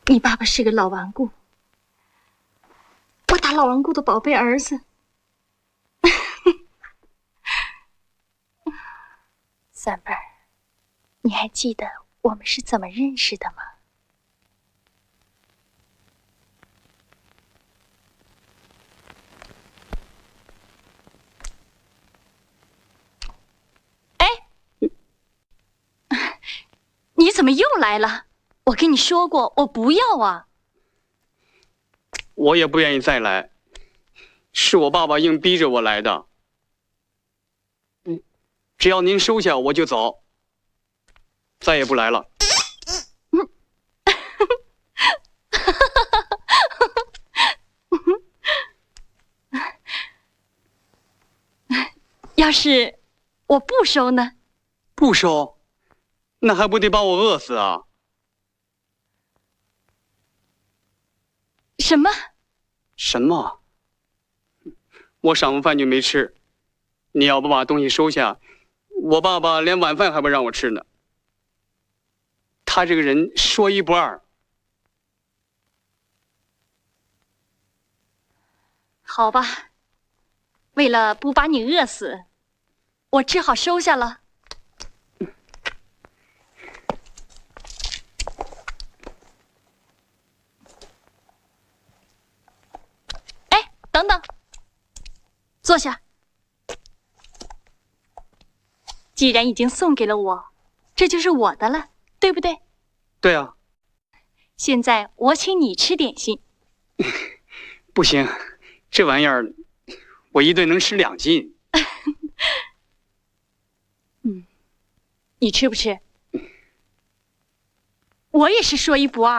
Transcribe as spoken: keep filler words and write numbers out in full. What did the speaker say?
你爸爸是个老顽固，我打老顽固的宝贝儿子。三妹儿，你还记得我们是怎么认识的吗？哎，你怎么又来了？我跟你说过，我不要啊。 我也不愿意再来，是我爸爸硬逼着我来的。嗯，只要您收下，我就走，再也不来了。 要是我不收呢？ 不收，那还不得把我饿死啊？ 什么？ 什么？我晌午饭就没吃，你要不把东西收下，我爸爸连晚饭还不让我吃呢。他这个人说一不二。 好吧，为了不把你饿死，我只好收下了。哎，等等，坐下。既然已经送给了我，这就是我的了，对不对？ 对啊。 现在我请你吃点心。 不行，这玩意儿我一顿能吃两斤。 嗯，你吃不吃？我也是说一不二。